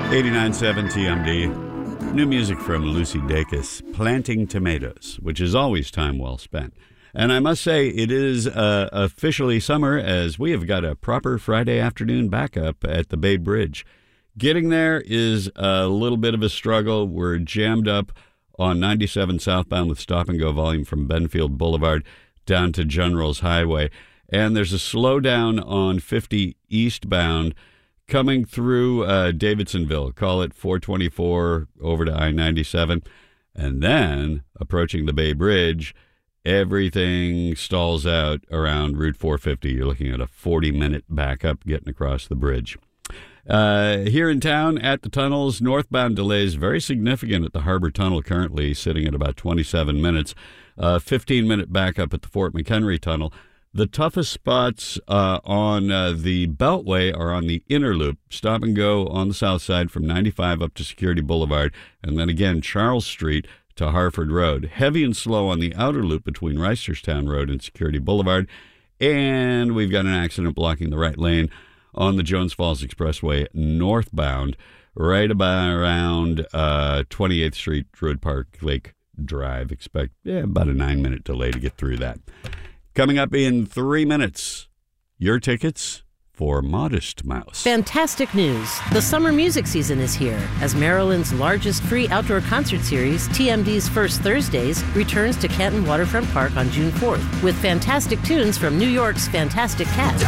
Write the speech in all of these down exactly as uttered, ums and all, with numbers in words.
eighty-nine point seven T M D. New music from Lucy Dacus, Planting Tomatoes, which is always time well spent. And I must say, it is uh, officially summer, as we have got a proper Friday afternoon backup at the Bay Bridge. Getting there is a little bit of a struggle. We're jammed up on ninety-seven southbound with stop-and-go volume from Benfield Boulevard down to Generals Highway. And there's a slowdown on fifty eastbound coming through uh, Davidsonville. Call it four twenty-four over to I ninety-seven. And then, approaching the Bay Bridge, everything stalls out around Route four fifty. You're looking at a forty-minute backup getting across the bridge. Uh, here in town at the tunnels, northbound delays very significant at the Harbor Tunnel currently, sitting at about twenty-seven minutes. Uh, fifteen-minute backup at the Fort McHenry Tunnel. The toughest spots uh, on uh, the Beltway are on the inner loop. Stop and go on the south side from ninety-five up to Security Boulevard, and then again Charles Street to Harford Road. Heavy and slow on the outer loop between Reisterstown Road and Security Boulevard. And we've got an accident blocking the right lane on the Jones Falls Expressway northbound, right about around uh, twenty-eighth Street, Druid Park Lake Drive. Expect yeah, about a nine-minute delay to get through that. Coming up in three minutes, your tickets for Modest Mouse. Fantastic news. The summer music season is here as Maryland's largest free outdoor concert series, T M D's First Thursdays, returns to Canton Waterfront Park on June fourth with fantastic tunes from New York's Fantastic Cat.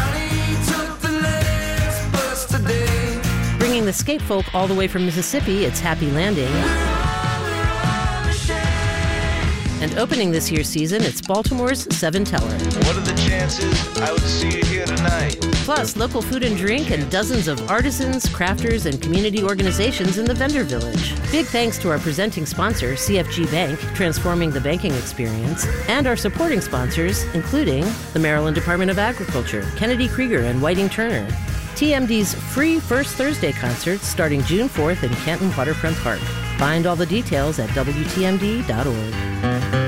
Bringing the skate folk all the way from Mississippi, it's Happy Landing. And opening this year's season, it's Baltimore's Seven Teller. What are the chances I would see you here tonight? Plus, local food and drink and dozens of artisans, crafters, and community organizations in the vendor village. Big thanks to our presenting sponsor, C F G Bank, transforming the banking experience, and our supporting sponsors, including the Maryland Department of Agriculture, Kennedy Krieger, and Whiting Turner. T M D's free First Thursday concerts starting June fourth in Canton Waterfront Park. Find all the details at W T M D dot org.